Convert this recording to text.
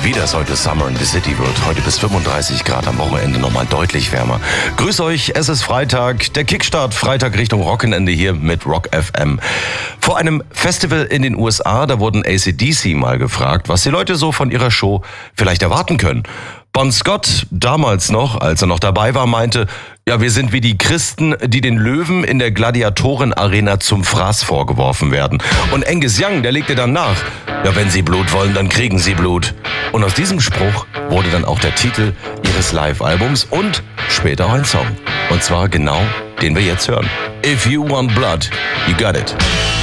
wie das heute Summer in the City wird. Heute bis 35 Grad, am Wochenende nochmal deutlich wärmer. Grüß euch, es ist Freitag, der Kickstart Freitag Richtung Wochenende hier mit Rock FM. Vor einem Festival in den USA, da wurden AC/DC mal gefragt, was die Leute so von ihrer Show vielleicht erwarten können. Bon Scott, damals noch, als er noch dabei war, meinte, ja, wir sind wie die Christen, die den Löwen in der Gladiatorenarena zum Fraß vorgeworfen werden. Und Angus Young, der legte dann nach, ja, wenn sie Blut wollen, dann kriegen sie Blut. Und aus diesem Spruch wurde dann auch der Titel ihres Live-Albums und später auch ein Song. Und zwar genau den wir jetzt hören. If you want blood, you got it.